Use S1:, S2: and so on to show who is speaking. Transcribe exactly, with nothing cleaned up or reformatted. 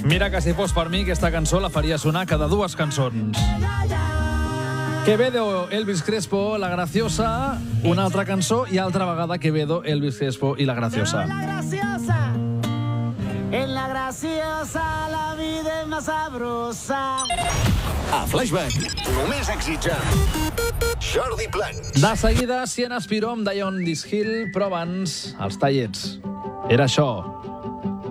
S1: Mira que si fos per mi, aquesta cançó la faria sonar cada dues cançons. Quevedo, Elvis Crespo, La Graciosa, una altra cançó i altra vegada Quevedo, Elvis Crespo i La Graciosa.
S2: La graciosa, en la graciosa la vida és més sabrosa.
S3: A Flashback, només èxits amb Jordi Plans.
S1: De seguida, Siena Spiro amb Dion This Hill, però abans, els tallets. Era això.